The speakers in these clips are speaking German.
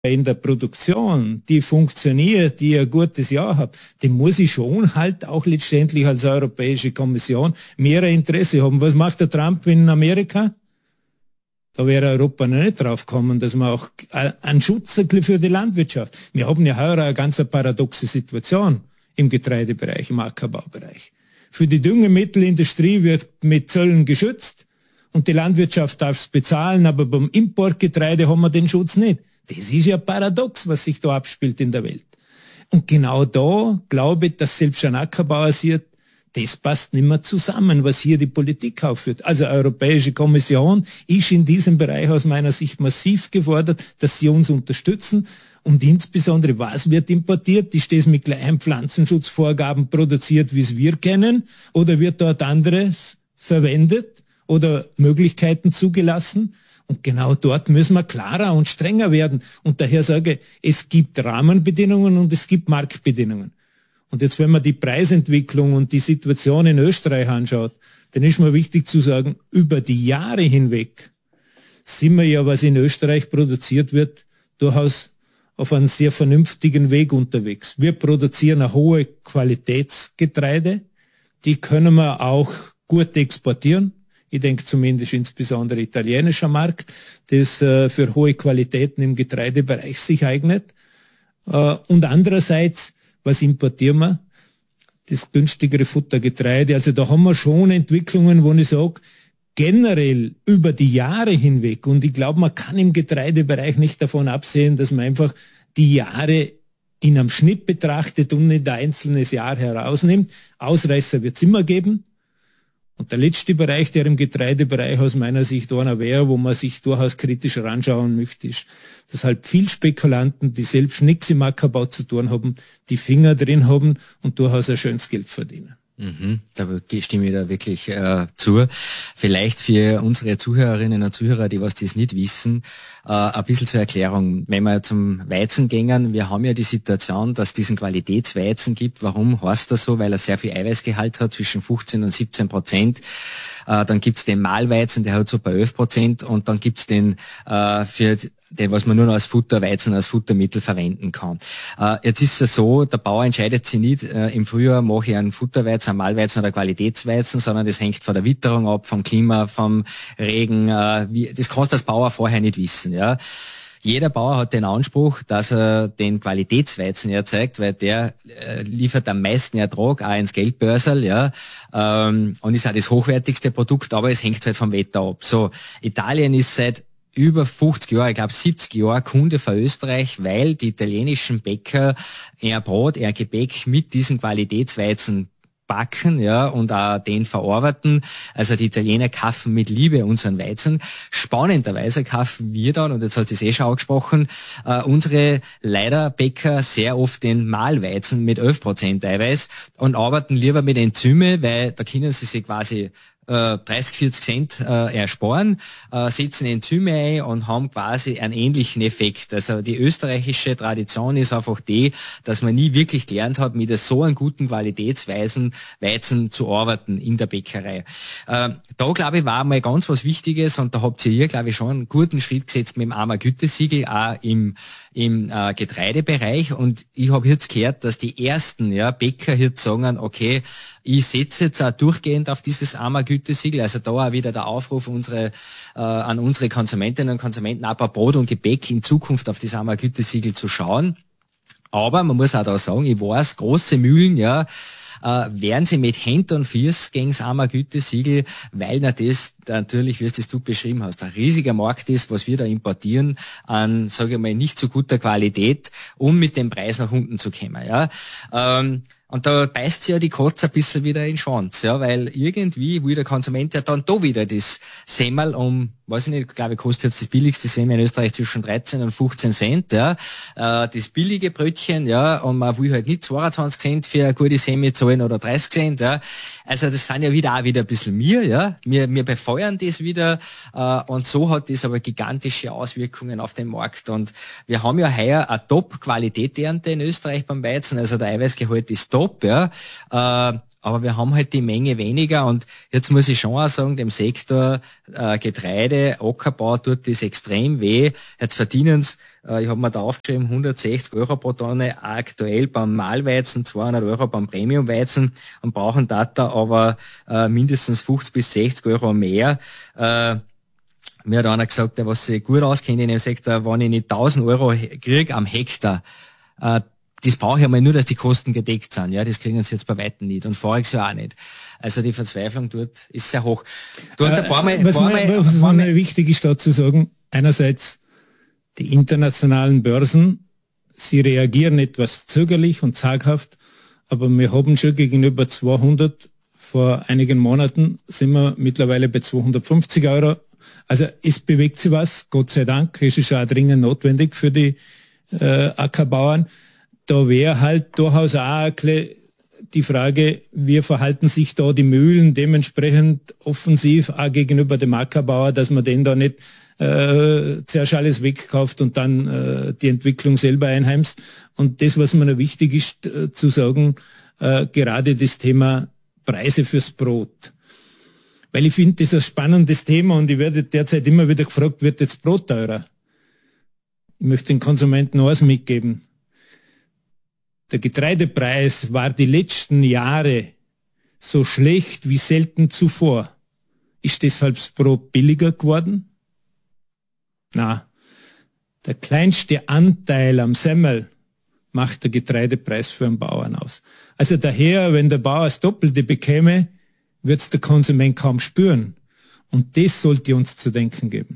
in der Produktion, die funktioniert, die ein gutes Jahr hat, dem muss ich schon halt auch letztendlich als Europäische Kommission mehr Interesse haben. Was macht der Trump in Amerika? Da wäre Europa noch nicht drauf gekommen, dass man auch einen Schutz für die Landwirtschaft. Wir haben ja heuer eine ganz paradoxe Situation im Getreidebereich, im Ackerbaubereich. Für die Düngemittelindustrie wird mit Zöllen geschützt und die Landwirtschaft darf es bezahlen, aber beim Importgetreide haben wir den Schutz nicht. Das ist ja paradox, was sich da abspielt in der Welt. Und genau da glaube ich, dass selbst ein Ackerbauer sieht, das passt nicht mehr zusammen, was hier die Politik aufführt. Also Europäische Kommission ist in diesem Bereich aus meiner Sicht massiv gefordert, dass sie uns unterstützen. Und insbesondere, was wird importiert? Ist das mit gleichen Pflanzenschutzvorgaben produziert, wie es wir kennen? Oder wird dort anderes verwendet oder Möglichkeiten zugelassen? Und genau dort müssen wir klarer und strenger werden. Und daher sage ich, es gibt Rahmenbedingungen und es gibt Marktbedingungen. Und jetzt, wenn man die Preisentwicklung und die Situation in Österreich anschaut, dann ist mir wichtig zu sagen, über die Jahre hinweg sind wir ja, was in Österreich produziert wird, durchaus auf einem sehr vernünftigen Weg unterwegs. Wir produzieren eine hohe Qualitätsgetreide, die können wir auch gut exportieren. Ich denke zumindest insbesondere italienischer Markt, das für hohe Qualitäten im Getreidebereich sich eignet. Und andererseits, was importieren wir? Das günstigere Futtergetreide. Also da haben wir schon Entwicklungen, wo ich sage, generell über die Jahre hinweg, und ich glaube, man kann im Getreidebereich nicht davon absehen, dass man einfach die Jahre in einem Schnitt betrachtet und nicht ein einzelnes Jahr herausnimmt. Ausreißer wird es immer geben. Und der letzte Bereich, der im Getreidebereich aus meiner Sicht einer wäre, wo man sich durchaus kritischer anschauen möchte, ist, dass halt viel Spekulanten, die selbst nichts im Ackerbau zu tun haben, die Finger drin haben und durchaus ein schönes Geld verdienen. Da stimme ich da wirklich zu. Vielleicht für unsere Zuhörerinnen und Zuhörer, die was das nicht wissen, ein bisschen zur Erklärung. Wenn wir zum Weizen gehen, wir haben ja die Situation, dass es diesen Qualitätsweizen gibt. Warum heißt das so? Weil er sehr viel Eiweißgehalt hat, zwischen 15 und 17%. Dann gibt's den Mahlweizen, der hat so bei 11%. Und dann gibt's den für den, was man nur noch als Futterweizen, als Futtermittel verwenden kann. Jetzt ist es so, der Bauer entscheidet sich nicht, im Frühjahr mache ich einen Futterweizen, einen Mahlweizen oder Qualitätsweizen, sondern das hängt von der Witterung ab, vom Klima, vom Regen. Das kannst du als Bauer vorher nicht wissen. Ja. Jeder Bauer hat den Anspruch, dass er den Qualitätsweizen erzeugt, weil der liefert am meisten Ertrag, auch ins Geldbörsel, ja, und ist auch das hochwertigste Produkt, aber es hängt halt vom Wetter ab. So, Italien ist seit über 50 Jahre, ich glaube 70 Jahre Kunde von Österreich, weil die italienischen Bäcker ihr Brot, ihr Gebäck mit diesen Qualitätsweizen backen, ja, und auch den verarbeiten. Also die Italiener kaufen mit Liebe unseren Weizen. Spannenderweise kaufen wir dann, und jetzt hat es schon angesprochen, unsere leider Bäcker sehr oft den Mahlweizen mit 11% Eiweiß und arbeiten lieber mit Enzyme, weil da können sie sich quasi 30, 40 Cent ersparen, setzen Enzyme ein und haben quasi einen ähnlichen Effekt. Also die österreichische Tradition ist einfach die, dass man nie wirklich gelernt hat, mit so einem guten Qualitätsweizen zu arbeiten in der Bäckerei. Da, glaube ich, war mal ganz was Wichtiges, und da habt ihr hier, glaube ich, schon einen guten Schritt gesetzt mit dem AMA-Gütesiegel, auch im Getreidebereich. Und ich habe jetzt gehört, dass die ersten Bäcker jetzt sagen, okay, ich setze jetzt auch durchgehend auf dieses AMA-Gütesiegel. Also da auch wieder der Aufruf an unsere Konsumentinnen und Konsumenten, auch bei Brot und Gebäck in Zukunft auf das AMA-Gütesiegel zu schauen. Aber man muss auch da sagen, ich weiß, große Mühlen, werden sie mit Händ und Fuß gegen das AMA-Gütesiegel, weil das natürlich, wie es du beschrieben hast, ein riesiger Markt ist, was wir da importieren an, sage ich mal, nicht so guter Qualität, um mit dem Preis nach unten zu kommen. Ja. Und da beißt sich ja die Katze ein bisschen wieder in den Schwanz, ja, weil irgendwie will der Konsument ja dann da wieder das Semmel weiß ich nicht, glaube ich, kostet jetzt das billigste Semmel in Österreich zwischen 13 und 15 Cent, ja, das billige Brötchen, ja, und man will halt nicht 22 Cent für eine gute Semmel zahlen oder 30 Cent, ja. Also das sind ja auch wieder ein bisschen wir, ja. Wir befeuern das wieder, und so hat das aber gigantische Auswirkungen auf den Markt. Und wir haben ja heuer eine Top-Qualitäternte in Österreich beim Weizen, also der Eiweißgehalt ist top, ja. aber wir haben halt die Menge weniger und jetzt muss ich schon auch sagen, dem Sektor Getreide, Ackerbau tut das extrem weh. Jetzt verdienen sie, ich habe mir da aufgeschrieben, 160 Euro pro Tonne aktuell beim Mahlweizen, 200 Euro beim Premiumweizen und brauchen da aber mindestens 50 bis 60 Euro mehr. Mir hat einer gesagt, der was sich gut auskennt in dem Sektor, wenn ich nicht 1000 Euro kriege am Hektar, das brauche ich einmal nur, dass die Kosten gedeckt sind. Ja, das kriegen sie jetzt bei Weitem nicht und voriges Jahr auch nicht. Also die Verzweiflung dort ist sehr hoch. Du hast was mir wichtig ist, da zu sagen, einerseits die internationalen Börsen, sie reagieren etwas zögerlich und zaghaft, aber wir haben schon gegenüber 200, vor einigen Monaten sind wir mittlerweile bei 250 Euro. Also es bewegt sich was, Gott sei Dank, es ist auch dringend notwendig für die Ackerbauern. Da wäre halt durchaus auch die Frage, wie verhalten sich da die Mühlen dementsprechend offensiv auch gegenüber dem Ackerbauer, dass man den da nicht zuerst alles wegkauft und dann die Entwicklung selber einheimst. Und das, was mir noch wichtig ist zu sagen, gerade das Thema Preise fürs Brot. Weil ich finde, das ist ein spannendes Thema und ich werde derzeit immer wieder gefragt, wird jetzt Brot teurer? Ich möchte den Konsumenten noch was mitgeben. Der Getreidepreis war die letzten Jahre so schlecht wie selten zuvor. Ist deshalb das Brot billiger geworden? Na, der kleinste Anteil am Semmel macht der Getreidepreis für einen Bauern aus. Also daher, wenn der Bauer das Doppelte bekäme, wird es der Konsument kaum spüren. Und das sollte uns zu denken geben.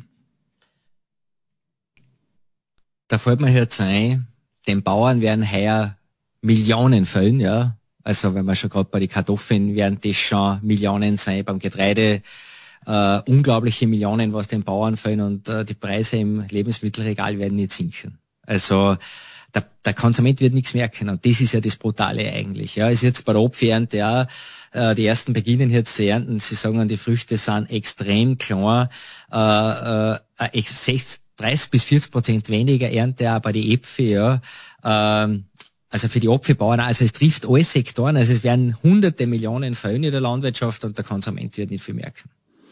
Da fällt mir jetzt ein, den Bauern werden heuer Millionen fällen, ja. Also wenn wir schon gerade bei den Kartoffeln werden das schon Millionen sein, beim Getreide unglaubliche Millionen, was den Bauern fällen und die Preise im Lebensmittelregal werden nicht sinken. Also der Konsument wird nichts merken und das ist ja das Brutale eigentlich. Ja, ist jetzt bei der Apfelernte, ja, die ersten beginnen jetzt zu ernten. Sie sagen, die Früchte sind extrem klein, 30 bis 40% weniger Ernte auch bei den Äpfeln, ja. Also für die Apfelbauern, also es trifft alle Sektoren, also es werden hunderte Millionen Fällen in der Landwirtschaft und der Konsument wird nicht viel merken.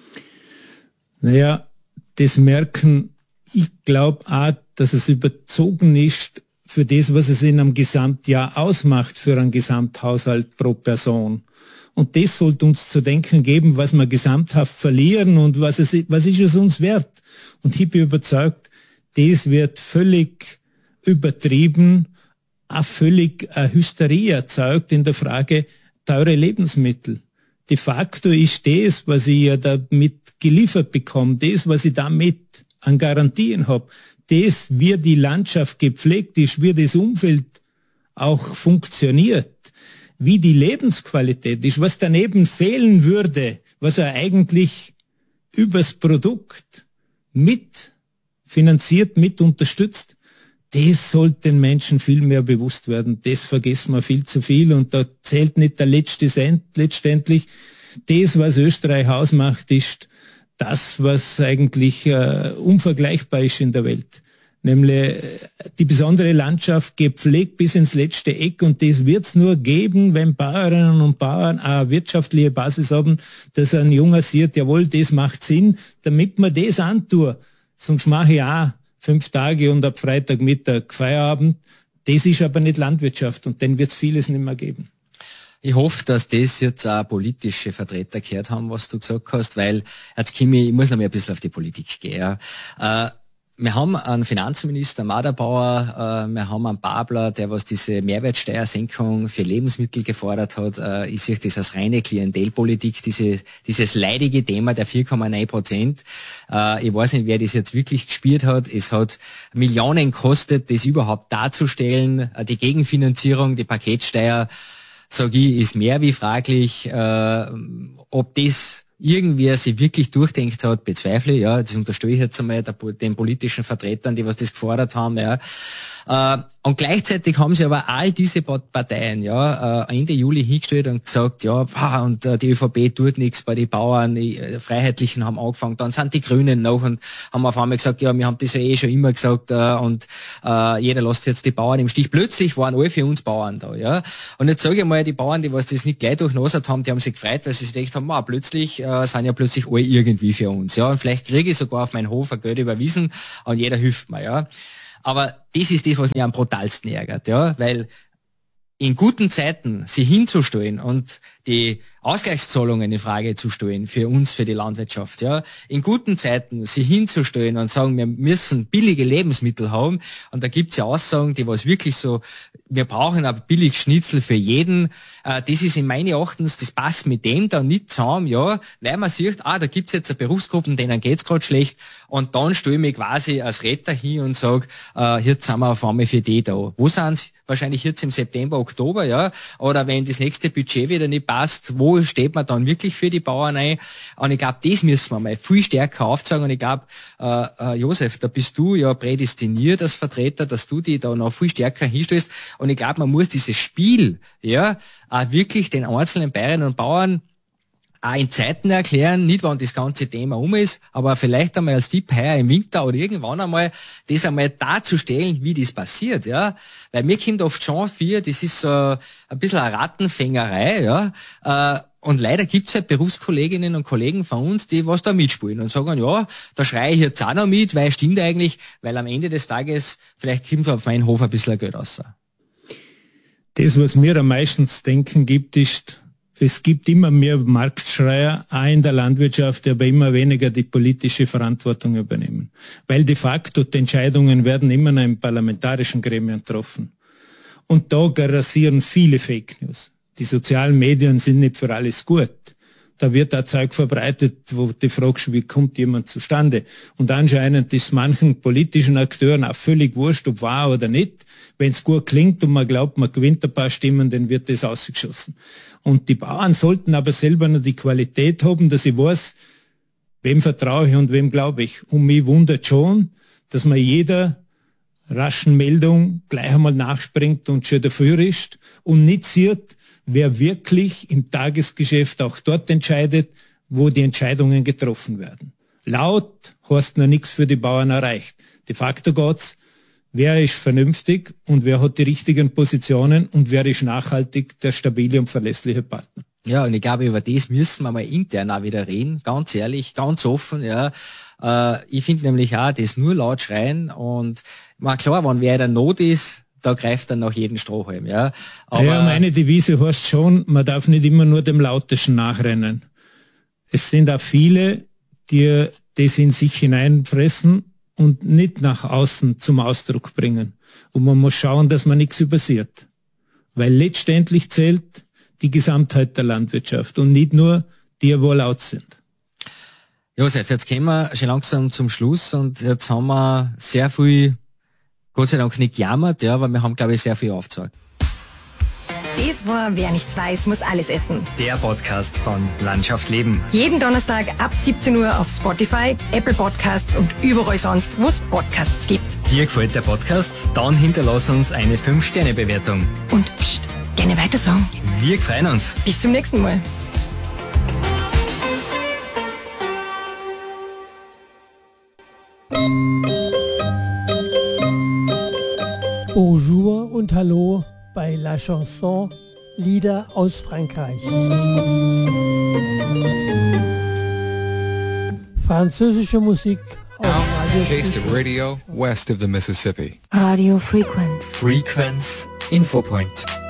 Naja, das Merken, ich glaube auch, dass es überzogen ist für das, was es in einem Gesamtjahr ausmacht, für einen Gesamthaushalt pro Person. Und das sollte uns zu denken geben, was wir gesamthaft verlieren und was ist es uns wert. Und ich bin überzeugt, das wird völlig übertrieben, auch völlig Hysterie erzeugt in der Frage teure Lebensmittel. De facto ist das, was ich ja damit geliefert bekomme, das, was ich damit an Garantien habe, das, wie die Landschaft gepflegt ist, wie das Umfeld auch funktioniert, wie die Lebensqualität ist, was daneben fehlen würde, was er eigentlich übers Produkt mit finanziert, mit unterstützt, das sollte den Menschen viel mehr bewusst werden. Das vergessen wir viel zu viel und da zählt nicht der letzte Cent letztendlich. Das, was Österreich ausmacht, ist das, was eigentlich unvergleichbar ist in der Welt. Nämlich die besondere Landschaft gepflegt bis ins letzte Eck und das wird's nur geben, wenn Bäuerinnen und Bauern eine wirtschaftliche Basis haben, dass ein Junger sieht, jawohl, das macht Sinn, damit man das antut. Sonst mache ich auch 5 Tage und ab Freitagmittag Feierabend. Das ist aber nicht Landwirtschaft und dann wird es vieles nicht mehr geben. Ich hoffe, dass das jetzt auch politische Vertreter gehört haben, was du gesagt hast, weil jetzt Kimi, ich muss noch mal ein bisschen auf die Politik gehen. Ja. Wir haben einen Finanzminister Maderbauer, wir haben einen Babler, der was diese Mehrwertsteuersenkung für Lebensmittel gefordert hat. Ich sehe das als reine Klientelpolitik, dieses leidige Thema der 4,9%. Ich weiß nicht, wer das jetzt wirklich gespielt hat. Es hat Millionen gekostet, das überhaupt darzustellen. Die Gegenfinanzierung, die Paketsteuer, sage ich, ist mehr wie fraglich. Ob das irgendwer sich wirklich durchdenkt hat, bezweifle ich, ja, das unterstelle ich jetzt einmal den politischen Vertretern, die was das gefordert haben, ja. Und gleichzeitig haben sie aber all diese Parteien Ende Juli hingestellt und gesagt, und die ÖVP tut nichts bei den Bauern, die Freiheitlichen haben angefangen, dann sind die Grünen noch und haben auf einmal gesagt, wir haben das ja schon immer gesagt und jeder lässt jetzt die Bauern im Stich. Plötzlich waren alle für uns Bauern da. Ja. Und jetzt sage ich mal, die Bauern, die was das nicht gleich durchnosert haben, die haben sich gefreut, weil sie sich gedacht haben, plötzlich sind ja plötzlich alle irgendwie für uns. Ja. Und vielleicht kriege ich sogar auf meinen Hof ein Geld überwiesen und jeder hilft mir. Ja. Aber das ist das, was mich am brutalsten ärgert, ja, weil in guten Zeiten sie hinzustellen und die Ausgleichszahlungen in Frage zu stellen für uns, für die Landwirtschaft, ja. In guten Zeiten sie hinzustellen und sagen, wir müssen billige Lebensmittel haben. Und da gibt's ja Aussagen, die was wirklich so, wir brauchen ein billig Schnitzel für jeden. Das ist in meinen Erachtens, das passt mit dem da nicht zusammen, ja, weil man sieht, da gibt's jetzt eine Berufsgruppen, denen geht's gerade schlecht. Und dann stelle ich mich quasi als Retter hin und sage, jetzt sind wir auf einmal für die da. Wo sind sie? Wahrscheinlich jetzt im September, Oktober, ja. Oder wenn das nächste Budget wieder nicht passt, wo steht man dann wirklich für die Bauern ein? Und ich glaube, das müssen wir mal viel stärker aufzeigen. Und ich glaube, Josef, da bist du ja prädestiniert als Vertreter, dass du die da noch viel stärker hinstellst. Und ich glaube, man muss dieses Spiel, ja, auch wirklich den einzelnen Bäuerinnen und Bauern auch in Zeiten erklären, nicht wann das ganze Thema ist, aber vielleicht einmal als Tipp heuer im Winter oder irgendwann einmal das einmal darzustellen, wie das passiert, ja. Weil mir kommt oft schon vor, das ist so ein bisschen eine Rattenfängerei, ja. Und leider gibt's halt Berufskolleginnen und Kollegen von uns, die was da mitspielen und sagen, ja, da schreie ich jetzt auch noch mit, weil stimmt eigentlich, weil am Ende des Tages vielleicht kommt auf meinen Hof ein bisschen Geld raus. Das, was mir am meisten zu denken gibt, ist, es gibt immer mehr Marktschreier, auch in der Landwirtschaft, die aber immer weniger die politische Verantwortung übernehmen. Weil de facto die Entscheidungen werden immer noch im parlamentarischen Gremien getroffen. Und da grassieren viele Fake News. Die sozialen Medien sind nicht für alles gut. Da wird auch Zeug verbreitet, wo du fragst, wie kommt jemand zustande? Und anscheinend ist manchen politischen Akteuren auch völlig wurscht, ob wahr oder nicht. Wenn es gut klingt und man glaubt, man gewinnt ein paar Stimmen, dann wird das ausgeschossen. Und die Bauern sollten aber selber noch die Qualität haben, dass ich weiß, wem vertraue ich und wem glaube ich. Und mich wundert schon, dass man jeder raschen Meldung gleich einmal nachspringt und schon dafür ist und nicht sieht, wer wirklich im Tagesgeschäft auch dort entscheidet, wo die Entscheidungen getroffen werden. Laut heißt noch nichts für die Bauern erreicht. De facto geht's, wer ist vernünftig und wer hat die richtigen Positionen und wer ist nachhaltig der stabile und verlässliche Partner. Ja, und ich glaube, über das müssen wir mal intern auch wieder reden, ganz ehrlich, ganz offen, ja. Ich finde nämlich auch, das nur laut schreien und, mal klar, wenn wer in der Not ist, da greift dann nach jeden Strohhalm, ja. Aber ja, meine Devise heißt schon, man darf nicht immer nur dem Lautesten nachrennen. Es sind auch viele, die das in sich hineinfressen und nicht nach außen zum Ausdruck bringen. Und man muss schauen, dass man nichts übersieht. Weil letztendlich zählt die Gesamtheit der Landwirtschaft und nicht nur die, die wohl laut sind. Josef, jetzt kommen wir schon langsam zum Schluss und jetzt haben wir sehr viel, Gott sei Dank nicht gejammert, ja, aber wir haben, glaube ich, sehr viel aufgezeigt. Das war Wer nichts weiß, muss alles essen. Der Podcast von Landschaft Leben. Jeden Donnerstag ab 17 Uhr auf Spotify, Apple Podcasts und überall sonst, wo es Podcasts gibt. Dir gefällt der Podcast? Dann hinterlass uns eine 5-Sterne-Bewertung. Und pst, gerne weiter sagen. Wir freuen uns. Bis zum nächsten Mal. Bonjour und Hallo bei La Chanson, Lieder aus Frankreich. Französische Musik auf Radio Taste of radio west of the Mississippi. Radio Frequenz. Frequenz Infopoint.